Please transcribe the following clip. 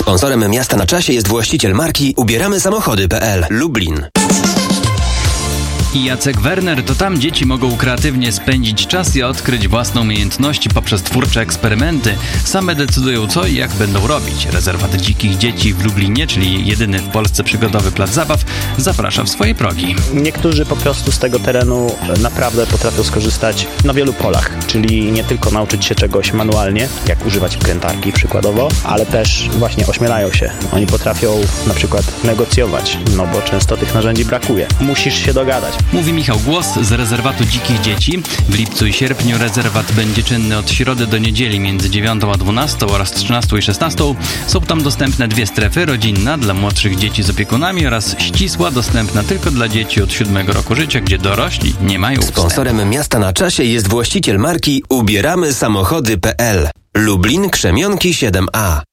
Sponsorem Miasta na Czasie jest właściciel marki ubieramy-samochody.pl Lublin. I Jacek Werner, to tam dzieci mogą kreatywnie spędzić czas i odkryć własne umiejętności poprzez twórcze eksperymenty. Same decydują co i jak będą robić. Rezerwat Dzikich Dzieci w Lublinie, czyli jedyny w Polsce przygodowy plac zabaw, zaprasza w swoje progi. Niektórzy po prostu z tego terenu naprawdę potrafią skorzystać na wielu polach, czyli nie tylko nauczyć się czegoś manualnie, jak używać wkrętarki przykładowo, ale też właśnie ośmielają się. Oni potrafią na przykład negocjować, no bo często tych narzędzi brakuje. Musisz się dogadać. Mówi Michał Głos z Rezerwatu Dzikich Dzieci. W lipcu i sierpniu rezerwat będzie czynny od środy do niedzieli między 9 a 12 oraz 13 i 16. Są tam dostępne 2 strefy, rodzinna dla młodszych dzieci z opiekunami oraz ścisła, dostępna tylko dla dzieci od 7 roku życia, gdzie dorośli nie mają wstępu. Sponsorem Miasta na Czasie jest właściciel marki ubieramy-samochody.pl Lublin Krzemionki 7A.